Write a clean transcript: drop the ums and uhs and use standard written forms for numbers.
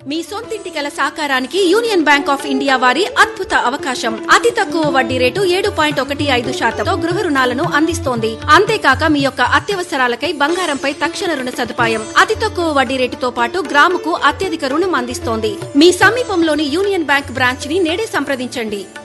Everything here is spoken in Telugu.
మీ సొంతింటి కల సాకారానికి యూనియన్ బ్యాంక్ ఆఫ్ ఇండియా వారి అద్భుత అవకాశం. అతి తక్కువ వడ్డీ రేటు 7.15% గృహ రుణాలను అందిస్తోంది. అంతేకాక మీ యొక్క అత్యవసరాలకై బంగారంపై తక్షణ రుణ సదుపాయం. అతి తక్కువ వడ్డీ రేటుతో పాటు గ్రాముకు అత్యధిక రుణం అందిస్తోంది. మీ సమీపంలోని యూనియన్ బ్యాంక్ బ్రాంచ్ ని నేడే సంప్రదించండి.